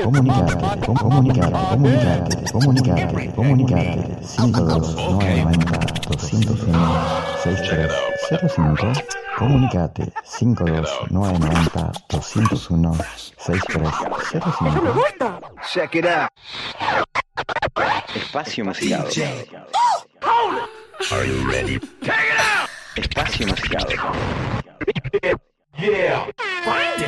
Comunicate. 52-990-201-6305. Comunicate. 52-990-201-6305. Check it out. Espacio Musicado. Are you ready? Take it out. Espacio Musicado. Yeah.